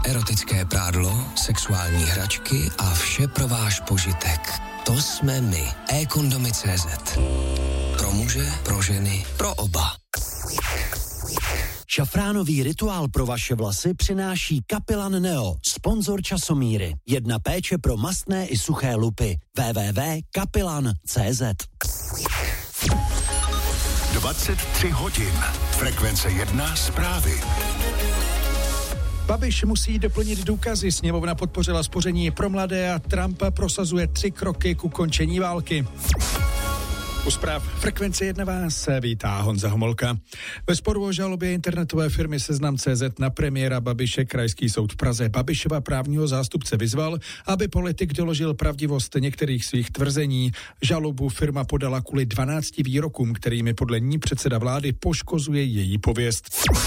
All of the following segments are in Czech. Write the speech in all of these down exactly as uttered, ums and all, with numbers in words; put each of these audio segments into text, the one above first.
Erotické prádlo, sexuální hračky a vše pro váš požitek. To jsme my. e-kondomy tečka cé zet. Pro muže, pro ženy, pro oba. Šafránový rituál pro vaše vlasy přináší Kapilan Neo, sponzor časomíry. Jedna péče pro mastné i suché lupy. w w w tečka kapilan tečka cé zet. dvacet tři hodin. Frekvence jedna zprávy. Babiš musí doplnit důkazy. Sněmovna podpořila spoření pro mladé a Trump prosazuje tři kroky k ukončení války. U zpráv Frekvence jedna vás vítá Honza Homolka. Ve sporu o žalobě internetové firmy Seznam tečka cé zet na premiéra Babiše Krajský soud v Praze Babišova právního zástupce vyzval, aby politik doložil pravdivost některých svých tvrzení. Žalobu firma podala kvůli dvanácti výrokům, kterými podle ní předseda vlády poškozuje její pověst.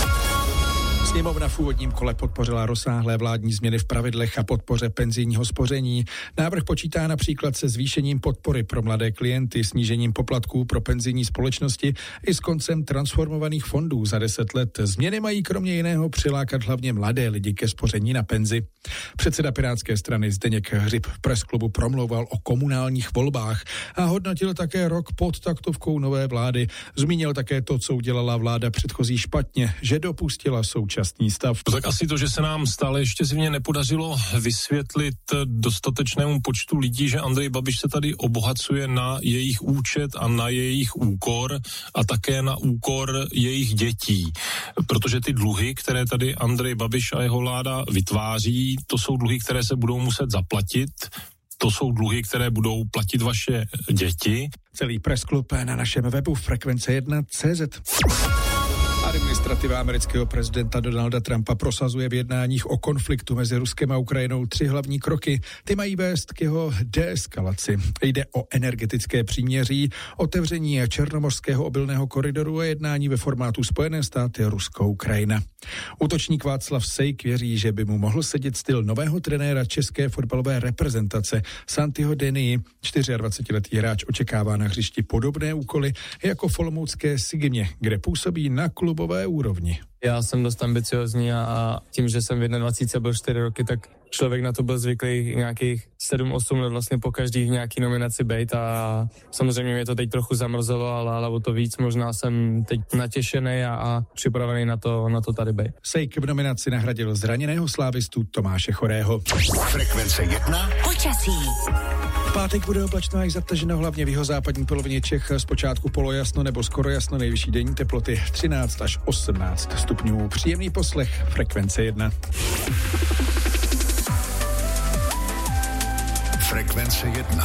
Sněmovna v úvodním kole podpořila rozsáhlé vládní změny v pravidlech a podpoře penzijního spoření. Návrh počítá například se zvýšením podpory pro mladé klienty, snížením poplatků pro penzijní společnosti i s koncem transformovaných fondů za deset let. Změny mají kromě jiného přilákat hlavně mladé lidi ke spoření na penzi. Předseda Pirátské strany Zdeněk Hřib v presklubu promlouval o komunálních volbách a hodnotil také rok pod taktovkou nové vlády. Zmínil také to, co udělala vláda předchozí špatně, že dopustila současný stav. Tak asi to, že se nám stále ještě zřejmě nepodařilo vysvětlit dostatečnému počtu lidí, že Andrej Babiš se tady obohacuje na jejich účet a na jejich úkor a také na úkor jejich dětí. Protože ty dluhy, které tady Andrej Babiš a jeho vláda vytváří, to jsou dluhy, které se budou muset zaplatit. To jsou dluhy, které budou platit vaše děti. Celý pressklub na našem webu frekvence jedna tečka cé zet. Administrativa amerického prezidenta Donalda Trumpa prosazuje v jednáních o konfliktu mezi Ruskem a Ukrajinou tři hlavní kroky. Ty mají vést k jeho deeskalaci. Jde o energetické příměří, otevření černomořského obilného koridoru a jednání ve formátu Spojené státy Rusko-Ukrajina. Útočník Václav Sejk věří, že by mu mohl sedět styl nového trenéra české fotbalové reprezentace Santiho Denii. dvacetčtyřletý hráč očekává na hřišti podobné úkoly jako v olomoucké Sigimě, kde působí na klubové úrovni. Já jsem dost ambiciozní a, a tím, že jsem v dvacet jedna byl čtyři roky, tak člověk na to byl zvyklý nějakých sedm osm let vlastně po každý v nějaký nominaci bejt a samozřejmě mě to teď trochu zamrzelo, ale, ale o to víc možná jsem teď natěšený a, a připravený na to, na to tady bejt. Sejk v nominaci nahradil zraněného slávistu Tomáše Chorého. Frekvence jedna. Počasí. V pátek bude oblačno až zataženo hlavně v jihozápadní polovině Čech, zpočátku polojasno nebo skoro jasno, nejvyšší denní teploty třináct až osmnáct stupňů. Příjemný poslech Frekvence jedna. Frekvence jedna.